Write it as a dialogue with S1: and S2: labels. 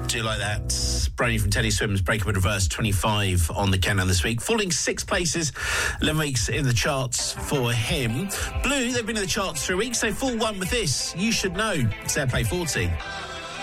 S1: Do like that. Brady from Teddy Swims, Breakup in Reverse, 25 on the countdown this week. Falling 6 places, 11 weeks in the charts for him. Blue, they've been in the charts 3 weeks. They fall 1 with this. You Should Know. It's their Play 40.